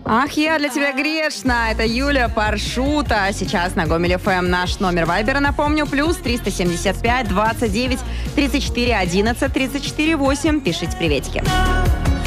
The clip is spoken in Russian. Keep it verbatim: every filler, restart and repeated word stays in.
Ах, я для тебя грешна. Это Юля Паршута. Сейчас на Гомель эф эм. Наш номер вайбера, напомню, плюс триста семьдесят пять двадцать девять тридцать четыре одиннадцать тридцать четыре восемь. Пишите приветики.